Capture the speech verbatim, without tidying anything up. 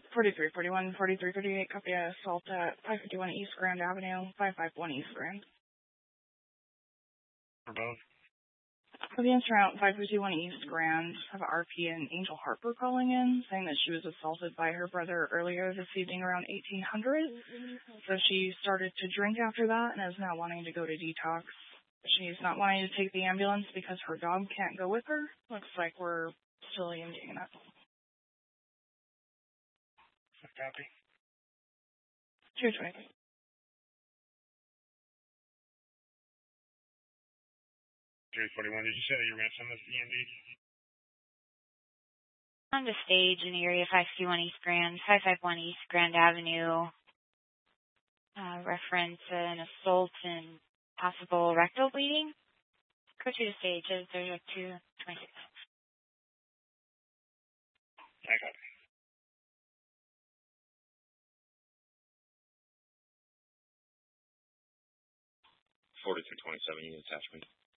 forty-three forty-one, forty-three thirty-eight, copy assault at five fifty-one East Grand Avenue, five fifty-one East Grand. For both? For the answer out, five fifty-one East Grand, have R P and Angel Harper calling in, saying that she was assaulted by her brother earlier this evening around eighteen hundred. So she started to drink after that and is now wanting to go to detox. She's not wanting to take the ambulance because her dog can't go with her. Looks like we're still EMTing that. Copy. two twenty. three forty-one, did you say that you were going to send this to E M D? On the stage in the area five fifty-one East Grand, five fifty-one East Grand Avenue, uh, reference an assault and possible rectal bleeding. Go to the stage at thirty two twenty-six. I got it. forty-three twenty-seven unit attachment.